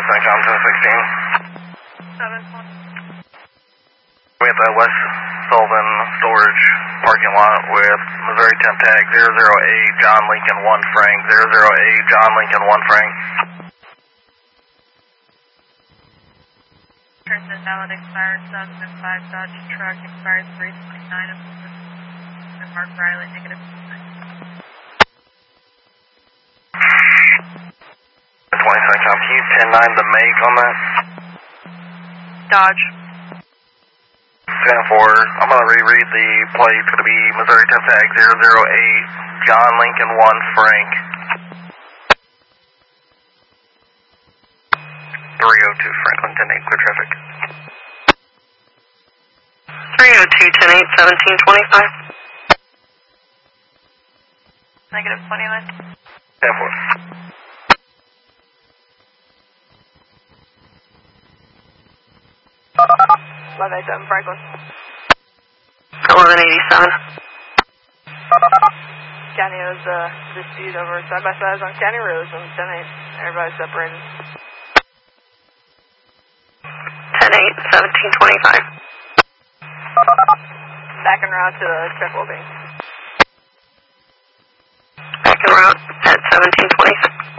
Centcom 1016. 720. We have the West Sullivan Storage parking lot with Missouri Temp Tag 008 John Lincoln 1 Frank, 008 John Lincoln 1 Frank. Turns invalid expired 2005 Dodge truck expired 329 of Mark Riley, negative 20 Centcom, can you 10-9 the make on that? Dodge. 10-4, I'm going to reread the plate. It's going to be Missouri Temp Tag 008 John Lincoln 1 Frank. 302 Franklin 10-8, clear traffic. 302 10-8 1725. Negative 29. 10-4. Franklin. 1187. County has a dispute over side-by-sides on county roads on 10-8. Everybody's separated. 10-8 1725. Back en route to check well being.